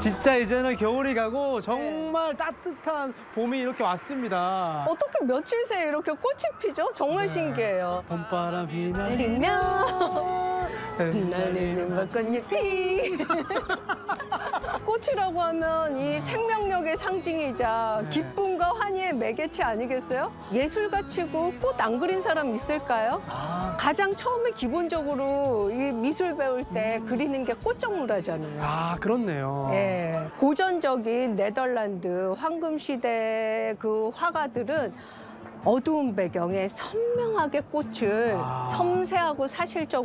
진짜 이제는 겨울이 가고 정말 따뜻한 봄이 이렇게 왔습니다. 어떻게 며칠 새에 이렇게 꽃이 피죠? 정말 신기해요. 봄바람 내리면 흩날리는 벚꽃잎이 꽃이라고 하면 이 생명력의 상징이자 기쁨과 환희의 매개체 아니겠어요? 예술가치고 꽃 안 그린 사람 있을까요? 가장 처음에 기본적으로 이 미술 배울 때 그리는 게 꽃정무라잖아요. 아, 그렇네요. 예, 고전적인 네덜란드 황금시대 그 화가들은 어두운 배경에 선명하게 꽃을 섬세하고 사실적으로